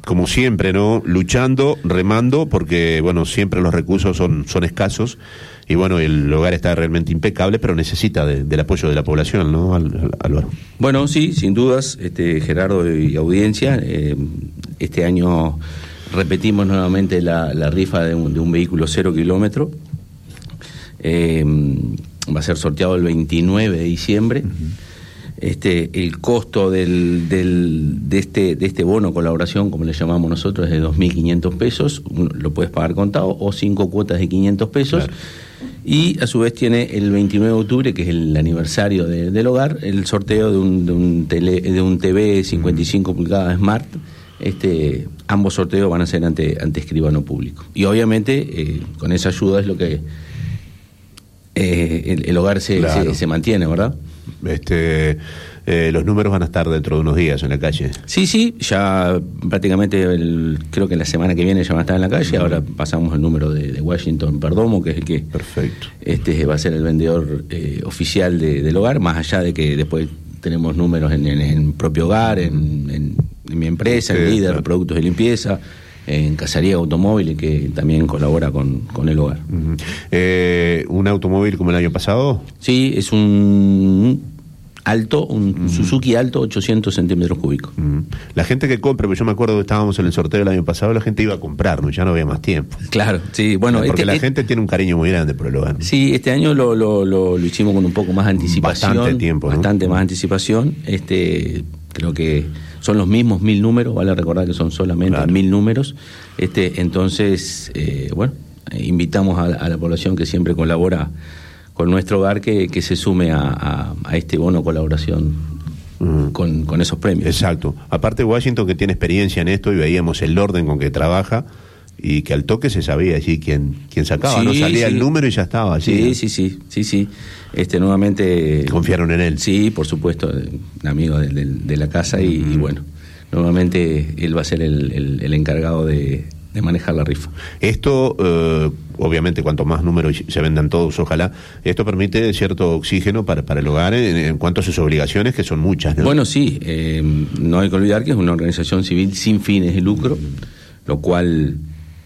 como siempre, ¿no? Luchando, remando, porque, bueno, siempre los recursos son escasos, y bueno, el hogar está realmente impecable, pero necesita del apoyo de la población, ¿no, Álvaro? Bueno, sí, sin dudas, Gerardo y audiencia, este año repetimos nuevamente la rifa de un vehículo 0 kilómetro. Va a ser sorteado el 29 de diciembre. El costo de este bono colaboración, como le llamamos nosotros, es de 2.500 pesos. Lo puedes pagar contado o 5 cuotas de 500 pesos. Claro. Y a su vez tiene el 29 de octubre, que es el aniversario del hogar, el sorteo de un TV 55 pulgadas Smart. Ambos sorteos van a ser ante escribano público. Y obviamente con esa ayuda es lo que el hogar se mantiene, ¿verdad? Los números van a estar dentro de unos días en la calle. Sí, ya prácticamente creo que la semana que viene ya van a estar en la calle. Ahora pasamos el número de Washington Perdomo, que es el que perfecto va a ser el vendedor oficial del hogar, más allá de que después tenemos números en propio hogar, en mi empresa, en Líder, claro, Productos de Limpieza, en Casaría Automóvil, que también colabora con el hogar. ¿Un automóvil como el año pasado? Sí, es un Alto, un Suzuki Alto, 800 centímetros cúbicos. La gente que compra, porque yo me acuerdo que estábamos en el sorteo del año pasado, la gente iba a comprar, ¿no? Ya no había más tiempo. Claro, sí, bueno. Porque la gente tiene un cariño muy grande por el hogar, ¿no? Sí, este año lo hicimos con un poco más de anticipación. Bastante tiempo, ¿no? Bastante más anticipación. Creo que son los mismos 1.000 números, vale recordar que son solamente 1.000 números. Entonces, invitamos a la población que siempre colabora con nuestro hogar que se sume a este bono colaboración con esos premios. Exacto. Aparte Washington, que tiene experiencia en esto, y veíamos el orden con que trabaja, y que al toque se sabía allí quién sacaba, sí, no salía sí, el número y ya estaba allí. Sí. Nuevamente confiaron en él. Sí, por supuesto, un amigo de la casa, y bueno, nuevamente él va a ser el encargado de manejar la rifa. Esto, obviamente, cuanto más números se vendan todos, ojalá, esto permite cierto oxígeno para el hogar en cuanto a sus obligaciones, que son muchas, ¿no? Bueno, sí, no hay que olvidar que es una organización civil sin fines de lucro, lo cual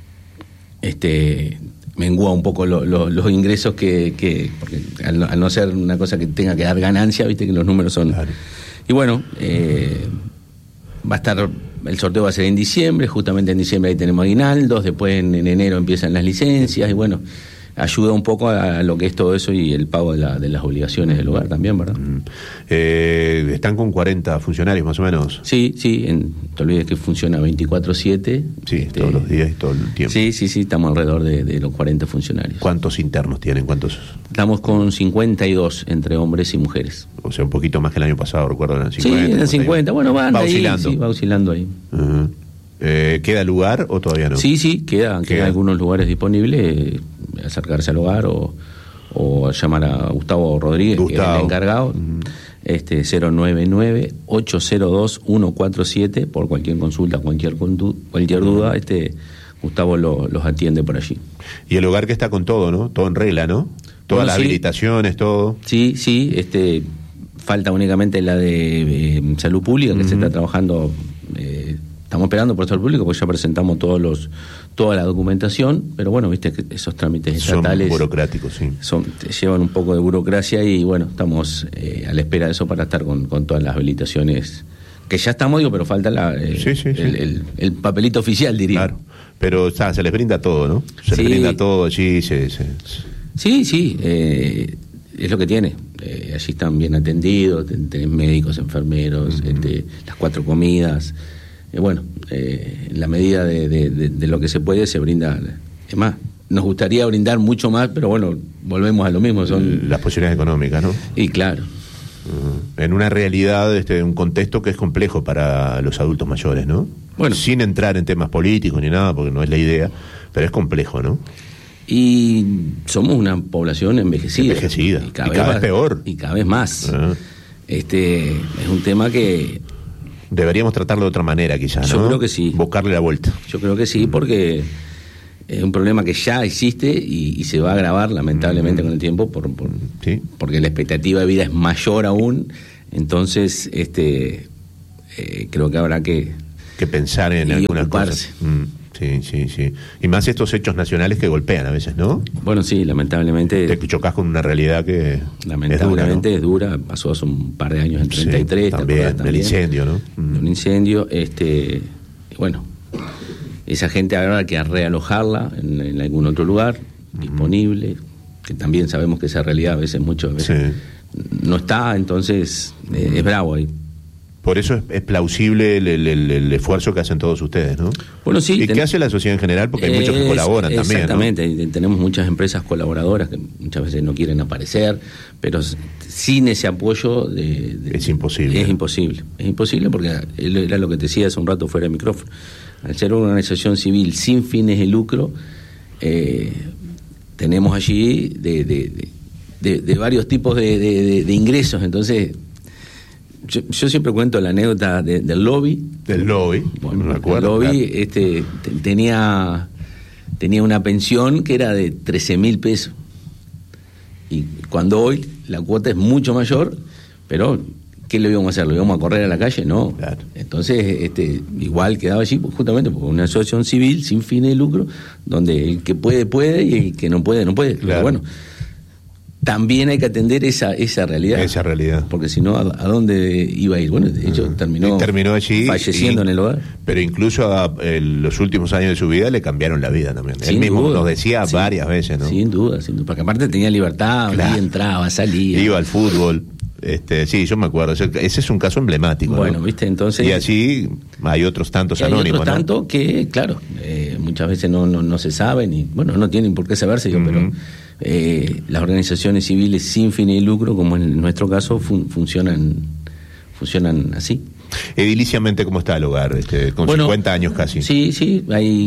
mengua un poco los ingresos porque al no ser una cosa que tenga que dar ganancia, viste que los números son... Claro. Y bueno, va a estar... El sorteo va a ser en diciembre, justamente en diciembre ahí tenemos aguinaldos, después en enero empiezan las licencias, y bueno, ayuda un poco a lo que es todo eso y el pago de las obligaciones del hogar también, ¿verdad? Están con 40 funcionarios más o menos. Sí, te olvides que funciona 24/7. Sí, todos los días y todo el tiempo. Sí, estamos alrededor de los 40 funcionarios. ¿Cuántos internos tienen? ¿Cuántos? Estamos con 52 entre hombres y mujeres. O sea, un poquito más que el año pasado, recuerdo, eran 50. Sí, eran 50, bueno, va oscilando. Ahí, sí, va oscilando ahí. ¿Queda lugar o todavía no? Sí, quedan algunos lugares disponibles, acercarse al hogar o llamar a Gustavo Rodríguez, que es el encargado, 099-802-147, por cualquier consulta, cualquier duda, Gustavo los atiende por allí. Y el hogar que está con todo, ¿no? Todo en regla, ¿no? Todas las habilitaciones, todo. Sí, falta únicamente la de salud pública, que se está trabajando. Estamos esperando por salud pública, porque ya presentamos toda la documentación, pero bueno, viste que esos trámites estatales son burocráticos, sí. Llevan un poco de burocracia, y bueno, estamos a la espera de eso para estar con todas las habilitaciones, que ya estamos, pero falta el papelito oficial, diría. Claro, pero se les brinda todo, ¿no? Les brinda todo allí. Sí, es lo que tiene. Allí están bien atendidos, tenés médicos, enfermeros, las 4 comidas. En la medida de lo que se puede, se brinda. Es más, nos gustaría brindar mucho más, pero bueno, volvemos a lo mismo. Son las posibilidades económicas, ¿no? Y claro. En una realidad, un contexto que es complejo para los adultos mayores, ¿no? Bueno, sin entrar en temas políticos ni nada, porque no es la idea, pero es complejo, ¿no? Y somos una población envejecida. Y cada vez peor. Y cada vez más. Es un tema que deberíamos tratarlo de otra manera, quizás, ¿no? Yo creo que sí. Buscarle la vuelta. Yo creo que sí, porque es un problema que ya existe y se va a agravar, lamentablemente, con el tiempo, porque la expectativa de vida es mayor aún. Entonces, creo que habrá que que pensar en algunas ocuparse. Cosas. Sí. Y más estos hechos nacionales que golpean a veces, ¿no? Bueno, sí, lamentablemente... Te chocas con una realidad que lamentablemente es dura. Pasó hace un par de años en 33. Sí, también, el incendio, ¿no? Un incendio, bueno, esa gente habrá que realojarla en algún otro lugar disponible, que también sabemos que esa realidad muchas veces no está, entonces es bravo ahí. Por eso es plausible el esfuerzo que hacen todos ustedes, ¿no? Bueno, sí. ¿Y qué hace la sociedad en general? Porque hay muchos que colaboran también, exactamente, ¿no? Tenemos muchas empresas colaboradoras que muchas veces no quieren aparecer, pero sin ese apoyo... es imposible. Es imposible porque era lo que te decía hace un rato fuera de micrófono. Al ser una organización civil sin fines de lucro, tenemos allí de varios tipos de ingresos, entonces... Yo siempre cuento la anécdota del lobby. Del lobby, bueno, me acuerdo. El lobby tenía una pensión que era de 13.000 pesos. Y cuando hoy la cuota es mucho mayor, pero ¿qué le íbamos a hacer? ¿Lo íbamos a correr a la calle? No. Claro. Entonces, igual quedaba allí, justamente porque una asociación civil sin fines de lucro, donde el que puede y el que no puede, no puede. Claro. Pero bueno, también hay que atender esa realidad. Esa realidad. Porque si no, ¿a dónde iba a ir? Bueno, de hecho, terminó allí falleciendo en el hogar. Pero incluso en los últimos años de su vida le cambiaron la vida también. Sin Él mismo duda, nos decía varias veces, ¿no? Sin duda. Porque aparte tenía libertad, claro. Entraba, salía. Iba al fútbol. Sí, yo me acuerdo. Ese es un caso emblemático. Bueno, ¿no? ¿viste? Entonces... Y así hay otros tantos anónimos, ¿no? Tanto que, claro, muchas veces no se saben y, bueno, no tienen por qué saberse, pero... las organizaciones civiles sin fines de lucro, como en nuestro caso, funcionan así. Ediliciamente, ¿cómo está el hogar? Con 50 años casi. Sí, hay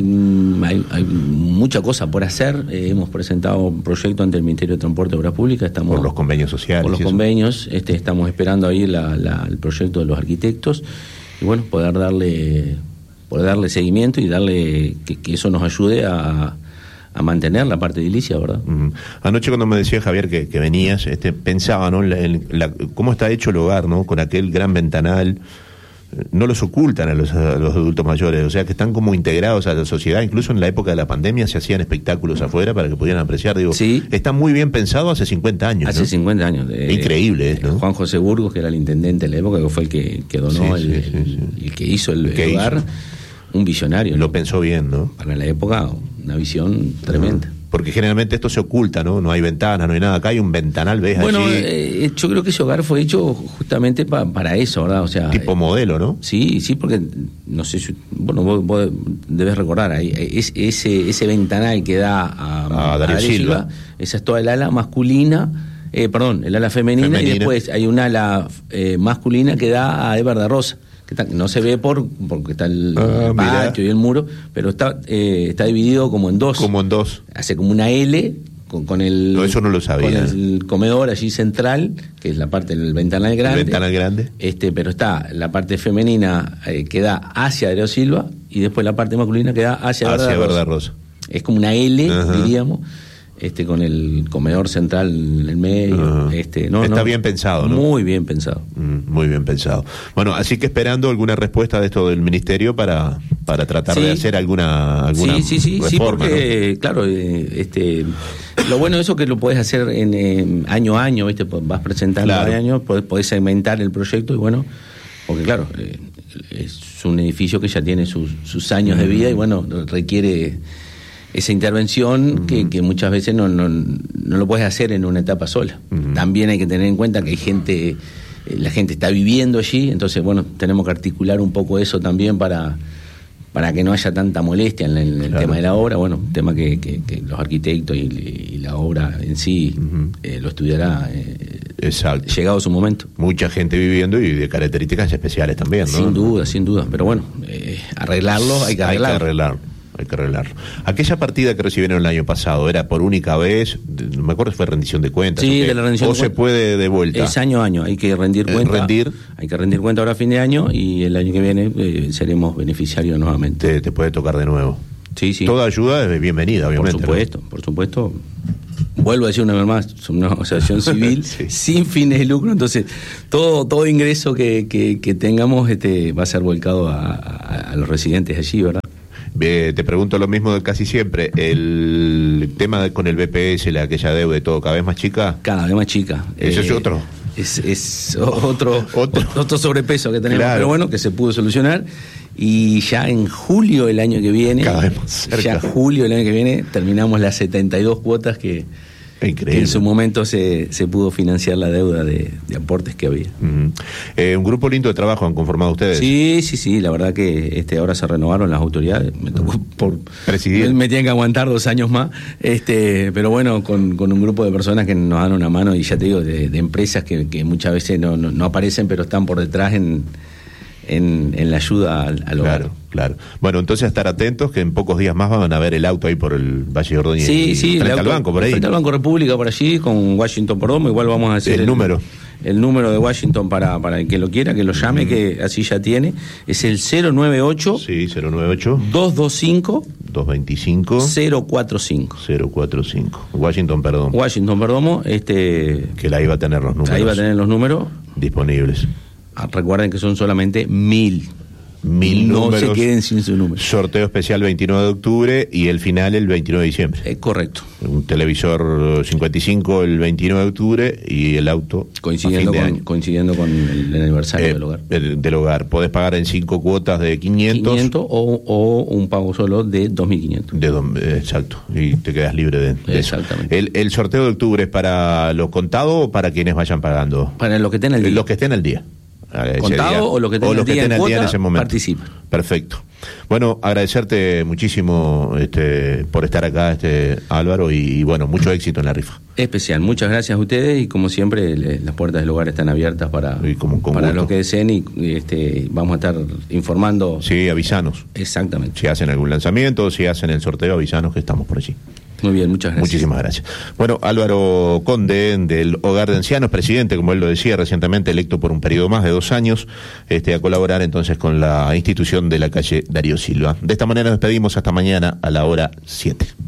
mucha cosa por hacer. Hemos presentado un proyecto ante el Ministerio de Transporte y Obras Públicas. Estamos por los convenios sociales. Por los convenios. Estamos esperando ahí el proyecto de los arquitectos y, bueno, poder darle seguimiento y darle que eso nos ayude a mantener la parte edilicia, ¿verdad? Anoche cuando me decía Javier que venías, pensaba, ¿no? Cómo está hecho el hogar, ¿no? Con aquel gran ventanal. No los ocultan a los adultos mayores, o sea que están como integrados a la sociedad. Incluso en la época de la pandemia se hacían espectáculos afuera para que pudieran apreciar. Digo, sí. Está muy bien pensado hace 50 años. Hace 50 años. Increíble, ¿no? Juan José Burgos, que era el intendente de la época, que fue el que donó, el que hizo el hogar. Un visionario. Lo pensó bien, ¿no? Para la época, una visión tremenda. Porque generalmente esto se oculta, ¿no? No hay ventanas, no hay nada. Acá hay un ventanal, ¿ves? Bueno, allí. Yo creo que ese hogar fue hecho justamente para eso, ¿verdad? O sea, tipo modelo, ¿no? Sí, porque, no sé, bueno, vos debes recordar, ese ventanal que da a Darío Silva. Esa es toda el ala masculina, el ala femenina, y después hay un ala masculina que da a Eber de Rosa. No se ve porque está el patio y el muro, pero está dividido como en dos. Como en dos. Hace como una L con el... No, eso no lo sabía. Con el comedor allí central, que es la parte del ventanal grande. El ventanal grande. Pero está la parte femenina que da hacia Darío Silva y después la parte masculina que da hacia Verde Rosa. Es como una L, diríamos. Con el comedor central en el medio. Está bien pensado, ¿no? Muy bien pensado. Muy bien pensado. Bueno, así que esperando alguna respuesta de esto del Ministerio para tratar de hacer alguna reforma. Sí, porque, ¿no? Claro, lo bueno de eso es que lo podés hacer en año a año, ¿viste? Vas presentando cada año, podés segmentar el proyecto y bueno, porque claro, es un edificio que ya tiene sus años de vida y bueno, requiere esa intervención que muchas veces no lo puedes hacer en una etapa sola. También hay que tener en cuenta que hay la gente está viviendo allí, entonces bueno, tenemos que articular un poco eso también para que no haya tanta molestia en el tema de la obra. Bueno, un tema que los arquitectos y la obra en sí lo estudiará llegado su momento. Mucha gente viviendo y de características especiales también, ¿no? Sin duda, pero bueno, arreglarlo hay que arreglarlo. Hay que arreglarlo. Aquella partida que recibieron el año pasado, ¿era por única vez? No me acuerdo si fue rendición de cuentas. Sí, de la rendición de cuentas. ¿O se puede de vuelta? Es año a año, hay que rendir cuenta. Hay que rendir cuenta ahora a fin de año y el año que viene seremos beneficiarios nuevamente. Te puede tocar de nuevo. Sí. Toda ayuda es bienvenida, obviamente. Por supuesto. vuelvo a decir una vez más, es una asociación civil sí. sin fines de lucro, entonces todo ingreso que tengamos va a ser volcado a los residentes allí, ¿verdad? Te pregunto lo mismo de casi siempre, el tema con el BPS, aquella deuda y todo, ¿cada vez más chica? Cada vez más chica. Eso es otro. Es otro sobrepeso que tenemos, claro. Pero bueno, que se pudo solucionar. Y ya en julio del año que viene, cada vez más cerca. Ya julio del año que viene, terminamos las 72 cuotas que en su momento se pudo financiar la deuda de aportes que había. Un grupo lindo de trabajo han conformado ustedes. Sí, la verdad que ahora se renovaron las autoridades, me tocó por presidir. Me tienen que aguantar 2 años más, pero bueno, con un grupo de personas que nos dan una mano, y ya te digo, de empresas que muchas veces no aparecen, pero están por detrás en la ayuda al hogar. Claro. Bueno, entonces estar atentos, que en pocos días más van a ver el auto ahí por el Valle de Ordóñez. Sí, frente al banco, por ahí. Frente al Banco República, por allí, con Washington Perdomo. Igual vamos a hacer el número de Washington para el que lo quiera, que lo llame, que así ya tiene. Es el 098. Sí, 098. 225. 225. 045. Washington Perdomo. Que la iba a tener los números. Ahí va a tener los números disponibles. Recuerden que son solamente 1000 números. No se queden sin su número. Sorteo especial 29 de octubre y el final el 29 de diciembre. Correcto. Un televisor 55 el 29 de octubre y el auto coincidiendo con el aniversario del hogar. Del hogar. Podés pagar en 5 cuotas de 500 o un pago solo de 2.500. Exacto. Y te quedas libre de exactamente. Eso. ¿El sorteo de octubre es para los contados o para quienes vayan pagando? Para los que estén al día. Los que estén al día. Contado o lo que tengan el día en ese momento. Participa. Perfecto. Bueno, agradecerte muchísimo por estar acá, Álvaro, y bueno, mucho éxito en la rifa. Especial, muchas gracias a ustedes, y como siempre las puertas del hogar están abiertas para los que deseen, y vamos a estar informando. Sí, avisanos. Exactamente. Si hacen algún lanzamiento, si hacen el sorteo, avisanos que estamos por allí. Muy bien, muchas gracias. Muchísimas gracias. Bueno, Álvaro Conde, del Hogar de Ancianos, presidente, como él lo decía, recientemente electo por un periodo más de 2 años, a colaborar entonces con la institución de la calle Darío Silva. De esta manera nos despedimos hasta mañana a la hora 7.